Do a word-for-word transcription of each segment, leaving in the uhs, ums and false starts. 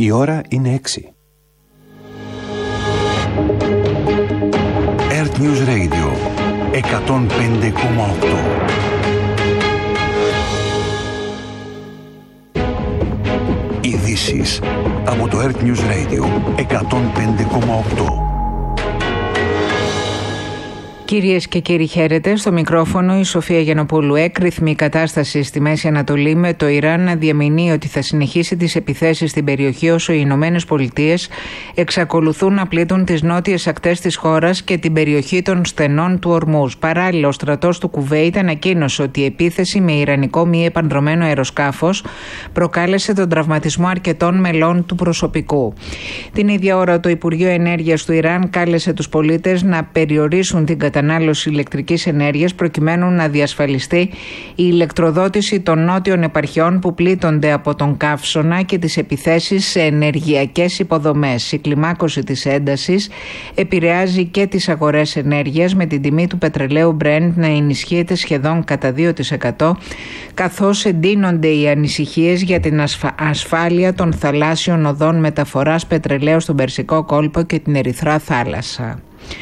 Η ώρα είναι έξι. Earth News Radio εκατόν πέντε κόμμα οκτώ. Ειδήσεις από το Earth News Radio εκατόν πέντε κόμμα οκτώ. Κυρίες και κύριοι, χαίρετε. Στο μικρόφωνο η Σοφία Γιαννοπούλου. Έκρηθμη κατάσταση στη Μέση Ανατολή, με το Ιράν να διαμηνύει ότι θα συνεχίσει τις επιθέσεις στην περιοχή όσο οι Ηνωμένες Πολιτείες εξακολουθούν να πλήττουν τις νότιες ακτές της χώρας και την περιοχή των στενών του Ορμούζ. Παράλληλα, ο στρατός του Κουβέιτ ανακοίνωσε ότι η επίθεση με ιρανικό μη επανδρωμένο αεροσκάφος προκάλεσε τον τραυματισμό αρκετών μελών του προσωπικού. Την ίδια ώρα, το Υπουργείο Ενέργειας του Ιράν κάλεσε τους πολίτες να περιορίσουν την κατανάλωση κατανάλωση ηλεκτρικής ενέργειας προκειμένου να διασφαλιστεί η ηλεκτροδότηση των νότιων επαρχιών που πλήττονται από τον καύσωνα και τις επιθέσεις σε ενεργειακές υποδομές. Η κλιμάκωση της έντασης επηρεάζει και τις αγορές ενέργειας, με την τιμή του πετρελαίου Brent να ενισχύεται σχεδόν κατά δύο τοις εκατό, καθώς εντείνονται οι ανησυχίες για την ασφα... ασφάλεια των θαλάσσιων οδών μεταφοράς πετρελαίου στον Περσικό κόλπο και την Ερυθρά θάλασσα.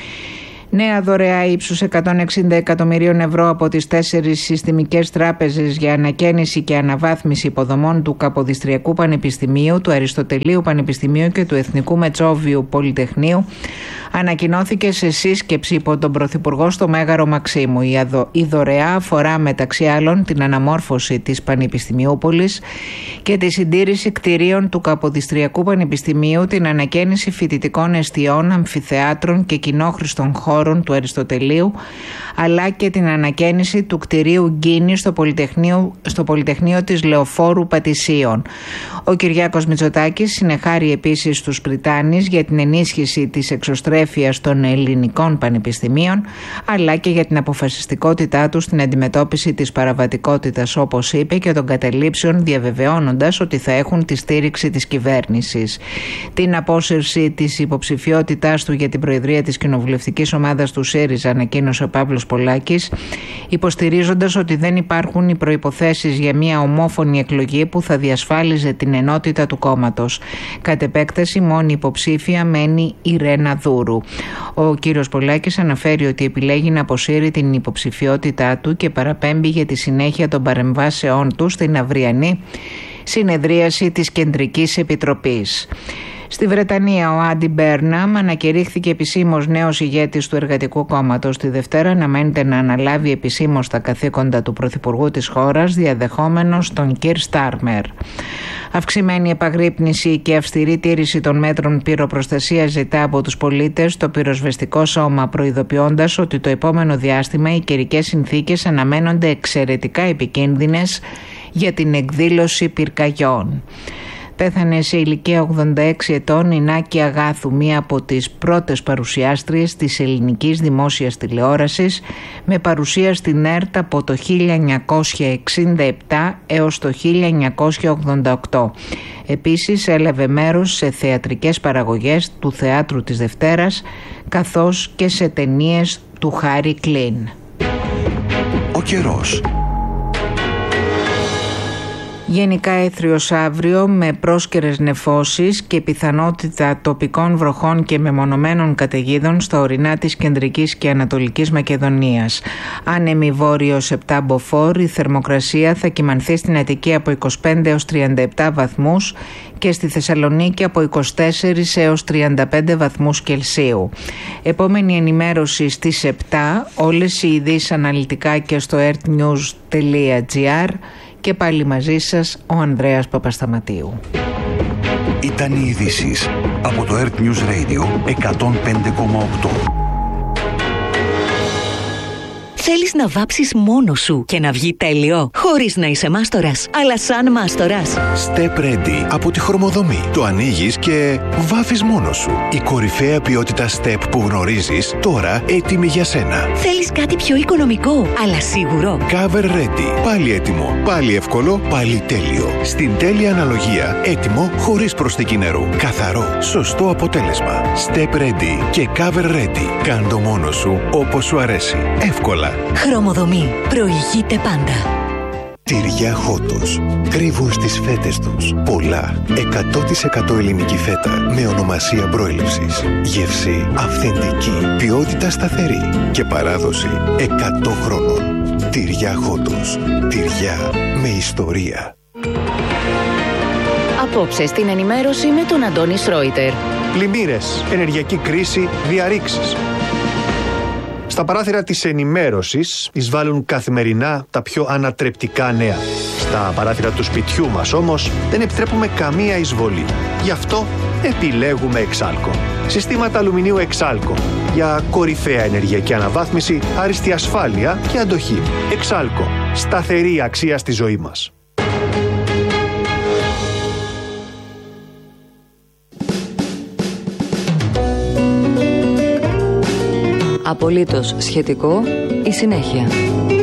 Νέα δωρεά ύψους εκατόν εξήντα εκατομμυρίων ευρώ από τις τέσσερις συστημικές τράπεζες για ανακαίνιση και αναβάθμιση υποδομών του Καποδιστριακού Πανεπιστημίου, του Αριστοτελείου Πανεπιστημίου και του Εθνικού Μετσόβιου Πολυτεχνείου ανακοινώθηκε σε σύσκεψη υπό τον Πρωθυπουργό στο Μέγαρο Μαξίμου. Η δωρεά αφορά μεταξύ άλλων την αναμόρφωση της Πανεπιστημιούπολης και τη συντήρηση κτηρίων του Καποδιστριακού Πανεπιστημίου, την ανακαίνιση φοιτητικών εστιών, αμφιθεάτρων και κοινόχρηστων χώρων του Αριστοτελείου, αλλά και την ανακαίνιση του κτηρίου Γκίνη στο Πολυτεχνείο, στο Πολυτεχνείο της Λεωφόρου Πατησίων. Ο Κυριάκος Μητσοτάκης συνεχάρει επίσης τους Πριτάνης για την ενίσχυση της εξωστρέφειας των ελληνικών πανεπιστημίων, αλλά και για την αποφασιστικότητά τους στην αντιμετώπιση της παραβατικότητας, όπως είπε, και των καταλήψεων, διαβεβαιώνοντας ότι θα έχουν τη στήριξη της κυβέρνησης. Την απόσυρση της υποψηφιότητάς του για την Προεδρία της Κοινοβουλευτικής Ομάδας του ΣΥΡΙΖΑ ανακοίνωσε ο Παύλος Πολάκης, υποστηρίζοντας ότι δεν υπάρχουν οι προϋποθέσεις για μια ομόφωνη εκλογή που θα διασφάλιζε την ενότητα του κόμματος. Κατ' επέκταση, μόνη υποψήφια μένει η Ρένα Δούρου. Ο κύριος Πολάκης αναφέρει ότι επιλέγει να αποσύρει την υποψηφιότητά του και παραπέμπει για τη συνέχεια των παρεμβάσεών του στην αυριανή συνεδρίαση της Κεντρικής Επιτροπής. Στη Βρετανία, ο Άντι Μπέρναμ ανακηρύχθηκε επισήμως νέος ηγέτης του Εργατικού Κόμματος. Τη Δευτέρα αναμένεται να αναλάβει επισήμως τα καθήκοντα του Πρωθυπουργού της χώρας, διαδεχόμενος τον Κιρ Στάρμερ. Αυξημένη επαγρύπνηση και αυστηρή τήρηση των μέτρων πυροπροστασίας ζητά από τους πολίτες το πυροσβεστικό σώμα, προειδοποιώντας ότι το επόμενο διάστημα οι καιρικές συνθήκες αναμένονται εξαιρετικά επικίνδυνες για την εκδήλωση πυρκαγιών. Πέθανε σε ηλικία ογδόντα έξι ετών η Νάκη Αγάθου, μία από τις πρώτες παρουσιάστριες της ελληνικής δημόσιας τηλεόρασης, με παρουσία στην ΕΡΤ από το χίλια εννιακόσια εξήντα επτά έως το χίλια εννιακόσια ογδόντα οκτώ. Επίσης έλαβε μέρος σε θεατρικές παραγωγές του Θεάτρου της Δευτέρας, καθώς και σε ταινίες του Χάρι Κλίν. Ο καιρός. Γενικά έθριος αύριο, με πρόσκαιρες νεφώσεις και πιθανότητα τοπικών βροχών και μεμονωμένων καταιγίδων στα ορεινά της Κεντρικής και Ανατολικής Μακεδονίας. Άνεμη βόρειος επτά μποφόρ, η θερμοκρασία θα κυμανθεί στην Αττική από είκοσι πέντε έως τριάντα επτά βαθμούς και στη Θεσσαλονίκη από είκοσι τέσσερα έως τριάντα πέντε βαθμούς Κελσίου. Επόμενη ενημέρωση στις επτά, όλες οι ειδήσεις αναλυτικά και στο earthnews τελεία gr. Και πάλι μαζί σας ο Ανδρέας Παπασταματίου. Ήταν οι ειδήσεις από το Earth News Radio εκατόν πέντε κόμμα οκτώ. Θέλεις να βάψεις μόνος σου και να βγει τέλειο, χωρίς να είσαι μάστορας, αλλά σαν μάστορας? Step Ready από τη Χρωμοδομή. Το ανοίγεις και βάφεις μόνος σου. Η κορυφαία ποιότητα Step που γνωρίζεις, τώρα έτοιμη για σένα. Θέλεις κάτι πιο οικονομικό, αλλά σίγουρο? Cover Ready. Πάλι έτοιμο, πάλι εύκολο, πάλι τέλειο. Στην τέλεια αναλογία, έτοιμο χωρίς προσθήκη νερού. Καθαρό, σωστό αποτέλεσμα. Step Ready και Cover Ready. Κάν' το μόνος σου όπως σου αρέσει. Εύκολα. Χρωμοδομή. Προηγείται πάντα. Τυριά Χότος. Κρύβουν στις φέτες τους πολλά. εκατό τοις εκατό ελληνική φέτα με ονομασία προέλευσης. Γεύση αυθεντική. Ποιότητα σταθερή. Και παράδοση εκατό χρόνων. Τυριά Χότος. Τυριά με ιστορία. Απόψε στην ενημέρωση με τον Αντώνη Σρόιτερ. Πλημμύρες, ενεργειακή κρίση, διαρρήξεις. Στα παράθυρα της ενημέρωσης εισβάλλουν καθημερινά τα πιο ανατρεπτικά νέα. Στα παράθυρα του σπιτιού μας όμως δεν επιτρέπουμε καμία εισβολή. Γι' αυτό επιλέγουμε Εξάλκο. Συστήματα αλουμινίου Εξάλκο. Για κορυφαία ενεργειακή αναβάθμιση, άριστη ασφάλεια και αντοχή. Εξάλκο. Σταθερή αξία στη ζωή μας. Απολύτως σχετικό η συνέχεια.